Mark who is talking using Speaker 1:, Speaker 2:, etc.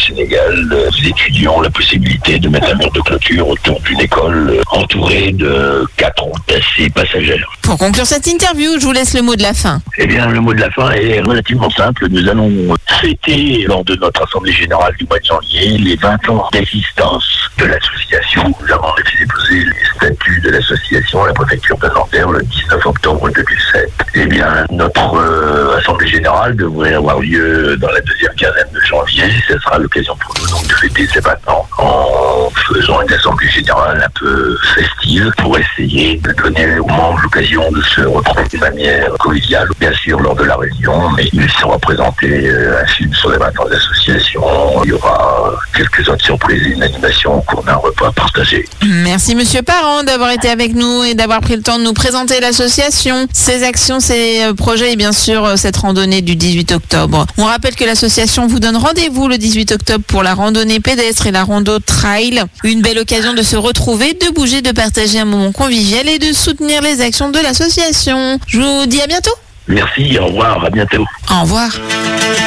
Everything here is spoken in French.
Speaker 1: Sénégal, les étudiants ont la possibilité de mettre un mur de clôture autour d'une école entourée de 4 routes assez passagères.
Speaker 2: Pour conclure cette interview, je vous laisse le mot de la fin.
Speaker 1: Eh bien, le mot de la fin est relativement simple. Nous allons fêter, lors de notre Assemblée Générale du mois de janvier, les 20 ans d'existence de l'association. Nous avons fait déposer les statuts de l'association à la préfecture de Nanterre le 19 octobre 2007. Eh bien, notre Assemblée Générale devrait avoir lieu dans la deuxième quinzaine de janvier. Ce sera l'occasion pour nous donc de fêter ces 20 ans en faisant une Assemblée Générale un peu festive pour essayer de donner aux membres l'occasion de se retrouver de manière conviviale, bien sûr lors de la réunion, mais il sera présenté un film sur les 20 ans d'association. Il y aura quelques autres surprises et une animation au cours d'un repas partagé.
Speaker 2: Merci Monsieur Parent d'avoir été avec nous et d'avoir pris le temps de nous présenter l'association, ses actions, ses projets et bien sûr cette randonnée du 18 octobre. On rappelle que l'association vous donne rendez-vous le 18 octobre pour la randonnée pédestre et la rando trail. Une belle occasion de se retrouver, de bouger, de partager un moment convivial et de soutenir les actions de l'association. Je vous dis à bientôt.
Speaker 1: Merci, au revoir, à bientôt.
Speaker 2: Au revoir.